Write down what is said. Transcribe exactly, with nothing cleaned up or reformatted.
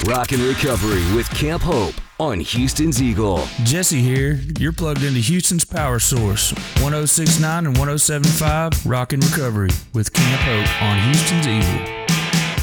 Rockin' Recovery with Camp Hope on Houston's Eagle. Jesse here. You're plugged into Houston's power source, one oh six point nine and one oh seven point five Rockin' Recovery with Camp Hope on Houston's Eagle.